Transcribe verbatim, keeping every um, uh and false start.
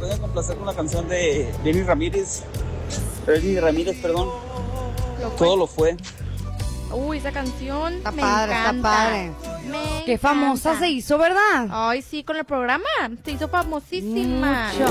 pueden complacer con la canción de Lenny Ramírez. Lenny Ramírez, perdón. Lo Todo lo fue. Uy, esa canción Está me padre, está encanta. padre. Me Qué famosa encanta. se hizo, ¿verdad? Ay, sí, con el programa. Se hizo famosísima. Mucho.